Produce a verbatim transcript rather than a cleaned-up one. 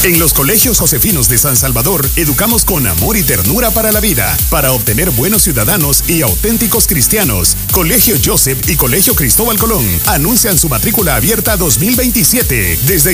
En los colegios josefinos de San Salvador, educamos con amor y ternura para la vida, para obtener buenos ciudadanos y auténticos cristianos. Colegio Joseph y Colegio Cristóbal Colón anuncian su matrícula abierta dos mil veintisiete. Desde